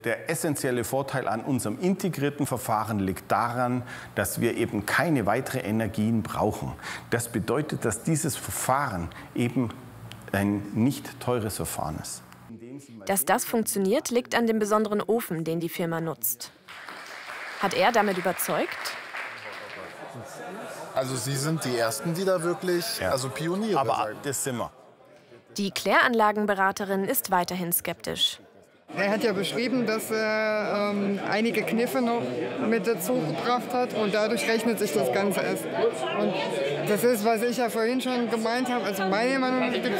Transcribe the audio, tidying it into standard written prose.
Der essentielle Vorteil an unserem integrierten Verfahren liegt daran, dass wir eben keine weiteren Energien brauchen. Das bedeutet, dass dieses Verfahren eben ein nicht teures Verfahren ist. Dass das funktioniert, liegt an dem besonderen Ofen, den die Firma nutzt. Hat er damit überzeugt? Also Sie sind die Ersten, die da wirklich, also Pioniere Aber sein. das sind wir. Die Kläranlagenberaterin ist weiterhin skeptisch. Er hat ja beschrieben, dass er einige Kniffe noch mit dazu gebracht hat und dadurch rechnet sich das Ganze erst. Und das ist, was ich ja vorhin schon gemeint habe, also meiner Meinung nach gibt